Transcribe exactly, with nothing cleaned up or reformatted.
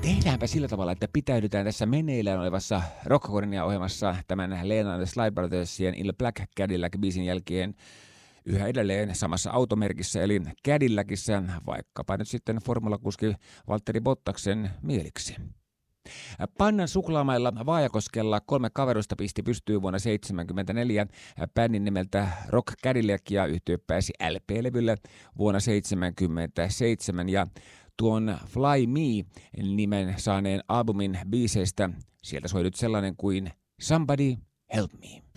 Tehdäänpä sillä tavalla, että pitäydytään tässä meneillään olevassa Rock-ohjelmassa tämän Lena and the Sly Brothersien In the Black Cadillac-biisin jälkeen yhä edelleen samassa automerkissä eli Cadillacissa, vaikkapa nyt sitten formulakuski Valtteri Bottaksen mieliksi. Pannan suklaamailla Vaajakoskella kolme kaverusta pisti pystyyn vuonna seitsemänkymmentäneljä bändin nimeltä Rock Cadillac ja yhtye pääsi L P-levylle vuonna seitsemänkymmentäseitsemän ja tuon Fly Me-nimen saaneen albumin biiseistä sieltä soi nyt sellainen kuin Somebody Help Me.